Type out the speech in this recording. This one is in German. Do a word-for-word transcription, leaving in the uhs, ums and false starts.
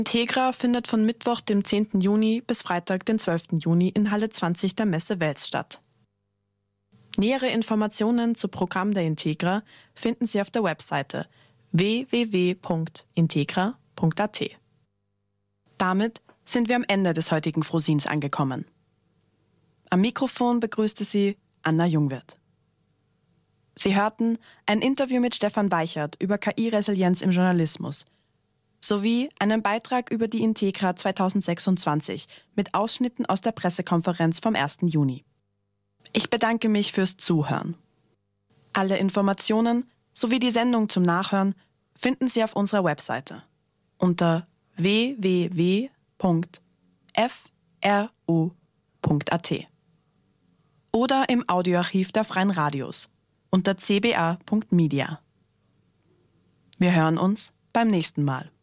Integra findet von Mittwoch, dem zehnten Juni bis Freitag, den zwölften Juni in Halle zwanzig der Messe Wels statt. Nähere Informationen zum Programm der Integra finden Sie auf der Webseite w w w punkt integra punkt a t. Damit sind wir am Ende des heutigen Frohsins angekommen. Am Mikrofon begrüßte Sie Anna Jungwirth. Sie hörten ein Interview mit Stefan Weichert über K I-Resilienz im Journalismus sowie einen Beitrag über die Integra zweitausendsechsundzwanzig mit Ausschnitten aus der Pressekonferenz vom ersten Juni. Ich bedanke mich fürs Zuhören. Alle Informationen sowie die Sendung zum Nachhören finden Sie auf unserer Webseite unter w w w punkt f r u punkt a t oder im Audioarchiv der Freien Radios unter c b a punkt media. Wir hören uns beim nächsten Mal.